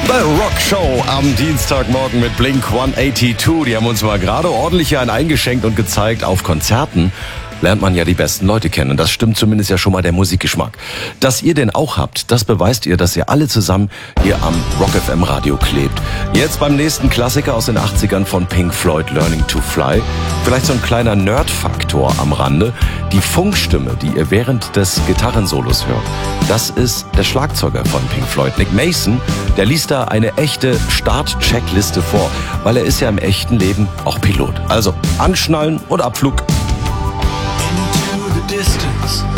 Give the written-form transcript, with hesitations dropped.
The Rock Show am Dienstagmorgen mit Blink 182. Die haben uns mal gerade ordentlich hier einen eingeschenkt und gezeigt, auf Konzerten lernt man ja die besten Leute kennen. Und das stimmt zumindest ja schon mal der Musikgeschmack. Dass ihr den auch habt, das beweist ihr, dass ihr alle zusammen hier am Rock FM Radio klebt. Jetzt beim nächsten Klassiker aus den 80ern von Pink Floyd, Learning to Fly. Vielleicht so ein kleiner Nerd-Faktor am Rande. Die Funkstimme, die ihr während des Gitarrensolos hört, das ist der Schlagzeuger von Pink Floyd, Nick Mason. Der liest da eine echte Start-Checkliste vor, weil er ist ja im echten Leben auch Pilot. Also anschnallen und Abflug. Into the distance,